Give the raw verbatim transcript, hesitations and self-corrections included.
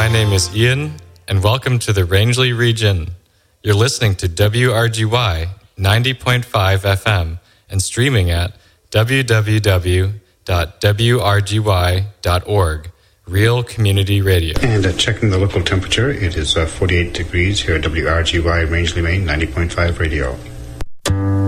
name is Ian, and welcome to the Rangeley region. You're listening to W R G Y ninety point five F M and streaming at w w w dot w r g y dot org. Real Community Radio. And uh, checking the local temperature, it is uh, forty-eight degrees here at W R G Y Rangeley, Maine, ninety point five Radio.